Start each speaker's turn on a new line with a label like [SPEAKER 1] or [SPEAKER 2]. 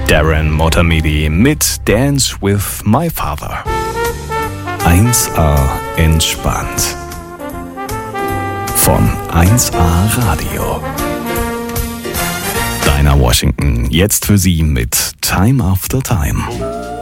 [SPEAKER 1] Darren Motamedi mit Dance with My Father. 1A entspannt. Von 1A Radio. Dinah Washington, jetzt für Sie mit Time After Time.